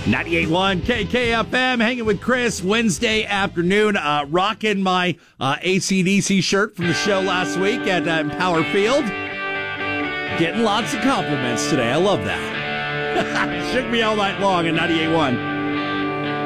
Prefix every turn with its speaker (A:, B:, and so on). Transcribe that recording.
A: 98.1 KKFM, hanging with Chris Wednesday afternoon, rocking my AC/DC shirt from the show last week at Empower Field. Getting lots of compliments today. I love that. Shook me all night long at 98.1.